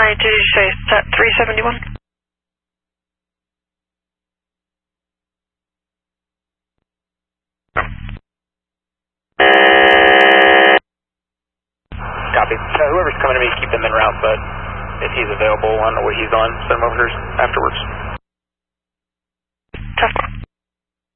192, did you say 371? Copy. Whoever's coming to me, keep them en route, but if he's available, I don't know what he's on, send him over here afterwards.